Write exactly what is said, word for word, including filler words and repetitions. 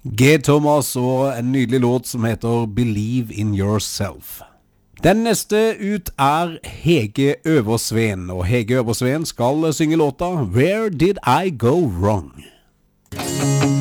G. Thomas og en nydelig låt som heter Believe in Yourself. Den neste ut er Hege Øversveen, og Hege Øversveen skal synge låta Where Did I Go Wrong?